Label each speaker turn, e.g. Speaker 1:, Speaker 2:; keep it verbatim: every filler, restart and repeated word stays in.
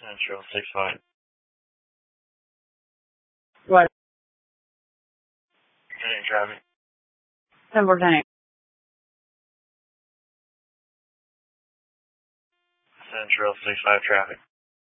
Speaker 1: Central six five.
Speaker 2: What?
Speaker 1: Any traffic?
Speaker 2: ten fourteen.
Speaker 1: Central six five traffic.